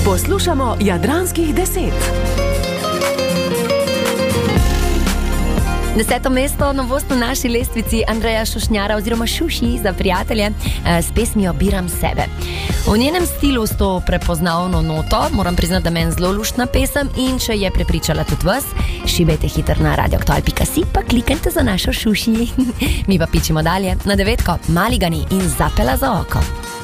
Poslušamo Jadranskih 10. 10. mesto, novost na naši lestvici Andreja Šušnjara oziroma Šuši za prijatelje s pesmijo Biram sebe. V njenem stilu s to prepoznavno noto, moram priznati, da meni zelo luštna pesem in če je prepričala tudi vas, šibajte hitro na radioaktual.si pa klikajte za našo Šuši. Mi pa pičimo dalje na 9. Maligani in Zapela za oko.